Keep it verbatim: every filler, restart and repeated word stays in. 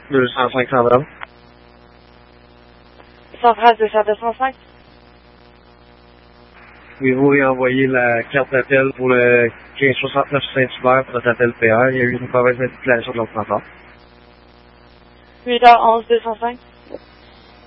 deux cent cinq Centrale. Centrale deux cent deux cent cinq. Pouvez-vous réenvoyer la carte d'appel pour le quinze soixante-neuf Saint-Hubert pour notre appel P R? Il y a eu une mauvaise manipulation de l'ordinateur. huit heures onze deux cent cinq.